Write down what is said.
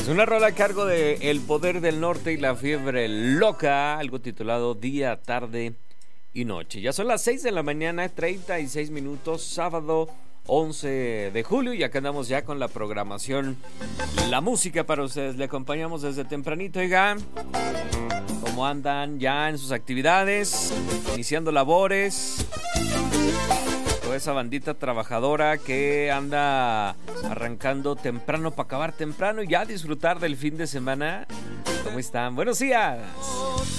una rola a cargo de El Poder del Norte y La Fiebre Loca, algo titulado Día, Tarde y Noche. Ya son las 6 de la mañana, 36 minutos, sábado 11 de julio, y acá andamos ya con la programación, la música para ustedes. Le acompañamos desde tempranito, oiga. ¿Cómo andan ya en sus actividades? Iniciando labores. Toda esa bandita trabajadora que anda arrancando temprano para acabar temprano y ya disfrutar del fin de semana. ¿Cómo están? Buenos días.